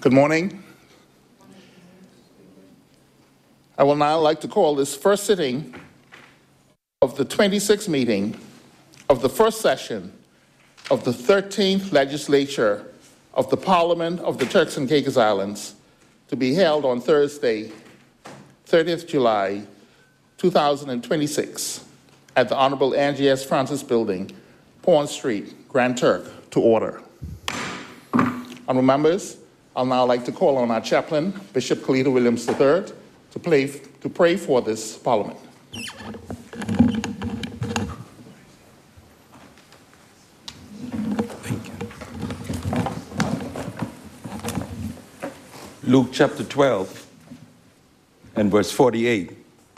Good morning. I will now like to call this first sitting of the 26th meeting of the first session of the 13th Legislature of the Parliament of the Turks and Caicos Islands to be held on Thursday, 30th July, 2026 at the Honorable Angie S. Francis Building, Pond Street, Grand Turk, to order. Honorable members, I'll now like to call on our chaplain, Bishop Khalida Williams III, to pray for this Parliament. Thank you. Luke chapter 12 and verse 48.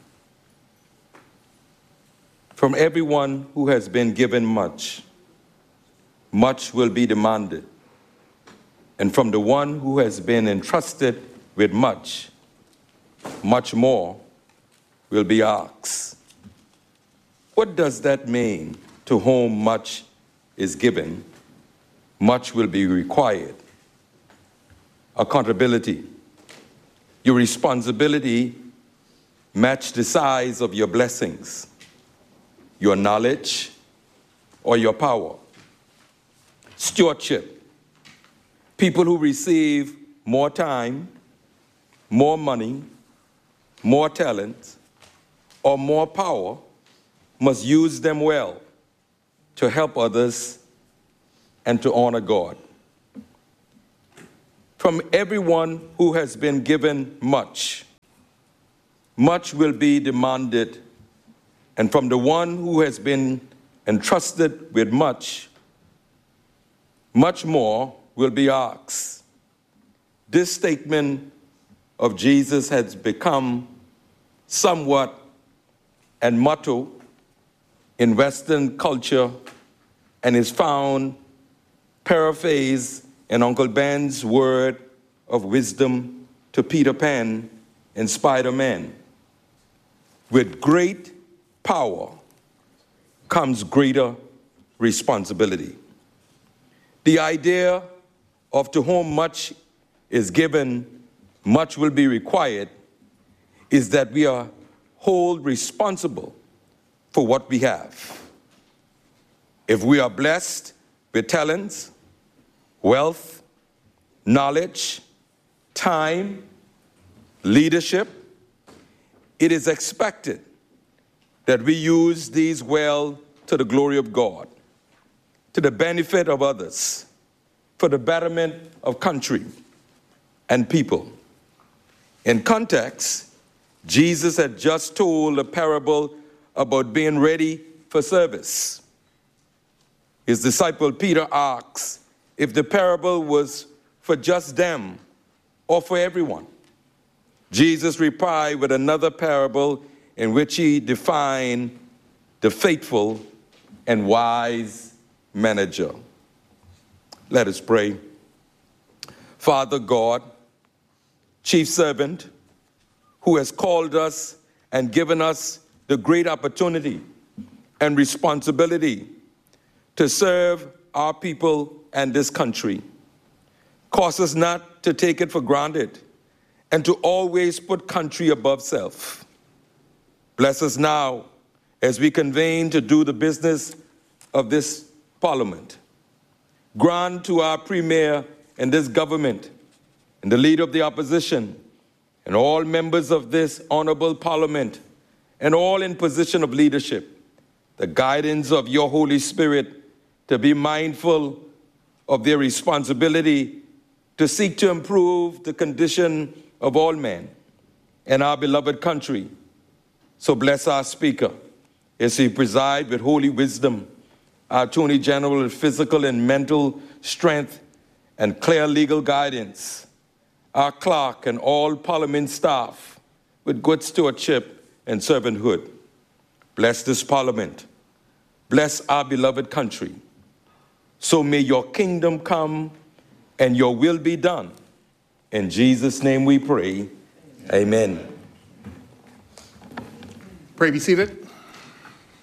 From everyone who has been given much, much will be demanded. And from the one who has been entrusted with much, much more will be asked. What does that mean? To whom much is given, much will be required. Accountability. Your responsibility match the size of your blessings, your knowledge, or your power. Stewardship. People who receive more time, more money, more talent, or more power must use them well to help others and to honor God. From everyone who has been given much, much will be demanded, and from the one who has been entrusted with much, much more will be asked. This statement of Jesus has become somewhat a motto in Western culture and is found paraphrased in Uncle Ben's word of wisdom to Peter Pan in Spider-Man. With great power comes greater responsibility. The idea of to whom much is given, much will be required, is that we are held responsible for what we have. If we are blessed with talents, wealth, knowledge, time, leadership, it is expected that we use these well to the glory of God, to the benefit of others, for the betterment of country and people. In context, Jesus had just told a parable about being ready for service. His disciple Peter asks if the parable was for just them or for everyone. Jesus replied with another parable in which he defined the faithful and wise manager. Let us pray. Father God, chief servant, who has called us and given us the great opportunity and responsibility to serve our people and this country, cause us not to take it for granted and to always put country above self. Bless us now as we convene to do the business of this Parliament. Grant to our Premier and this government and the leader of the opposition and all members of this honorable Parliament and all in position of leadership the guidance of your Holy Spirit to be mindful of their responsibility to seek to improve the condition of all men and our beloved country. So bless our Speaker as he preside with holy wisdom, our Attorney General with physical and mental strength and clear legal guidance, our clerk and all Parliament staff with good stewardship and servanthood. Bless this Parliament. Bless our beloved country. So may your kingdom come and your will be done. In Jesus' name we pray. Amen. Pray be seated.